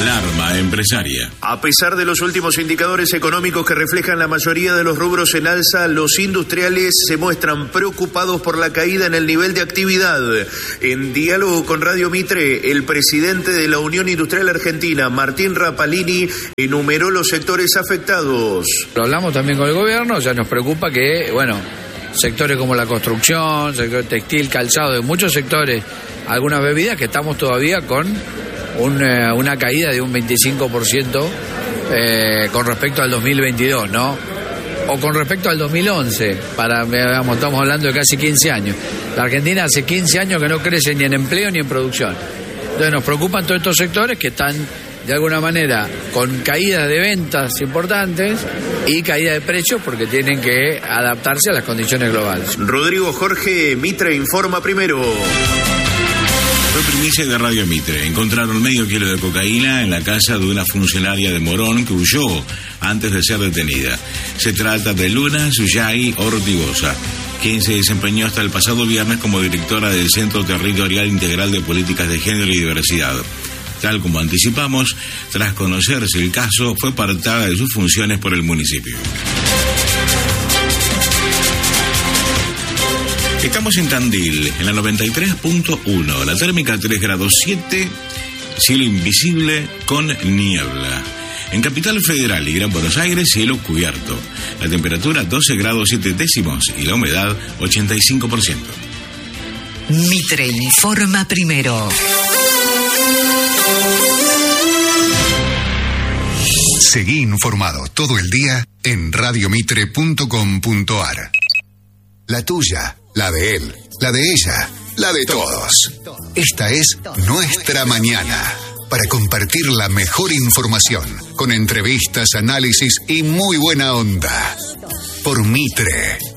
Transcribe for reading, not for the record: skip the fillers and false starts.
Alarma empresaria. A pesar de los últimos indicadores económicos que reflejan la mayoría de los rubros en alza, los industriales se muestran preocupados por la caída en el nivel de actividad. En diálogo con Radio Mitre, el presidente de la Unión Industrial Argentina, Martín Rapalini, enumeró los sectores afectados. Lo hablamos también con el gobierno, ya nos preocupa que, sectores como la construcción, sector textil, calzado, de muchos sectores, algunas bebidas que estamos todavía con una caída de un 25% con respecto al 2022, ¿no? O con respecto al 2011, estamos hablando de casi 15 años. La Argentina hace 15 años que no crece ni en empleo ni en producción. Entonces nos preocupan todos estos sectores que están, de alguna manera, con caídas de ventas importantes y caída de precios porque tienen que adaptarse a las condiciones globales. Rodrigo Jorge, Mitre informa primero. Fue primicia de Radio Mitre. Encontraron medio kilo de cocaína en la casa de una funcionaria de Morón que huyó antes de ser detenida. Se trata de Luna Suyay Ortigosa, quien se desempeñó hasta el pasado viernes como directora del Centro Territorial Integral de Políticas de Género y Diversidad. Tal como anticipamos, tras conocerse el caso, fue apartada de sus funciones por el municipio. Estamos en Tandil, en la 93.1, la térmica 3 grados 7, cielo invisible con niebla. En Capital Federal y Gran Buenos Aires, cielo cubierto. La temperatura 12 grados 7 décimos y la humedad 85%. Mitre informa primero. Seguí informado todo el día en radiomitre.com.ar. La tuya, la de él, la de ella, la de todos. Esta es Nuestra Mañana, para compartir la mejor información, con entrevistas, análisis y muy buena onda. Por Mitre.